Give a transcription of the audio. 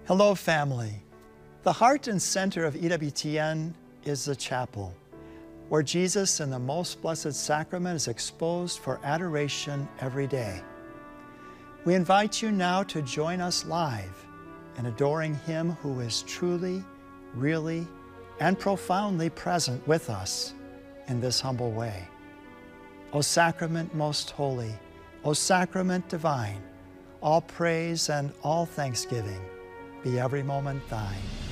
Hello, family. The heart and center of EWTN is the chapel, where Jesus in the Most Blessed Sacrament is exposed for adoration every day. We invite you now to join us live in adoring Him who is truly, really, and profoundly present with us in this humble way. O Sacrament most holy, O Sacrament divine, all praise and all thanksgiving be every moment thine.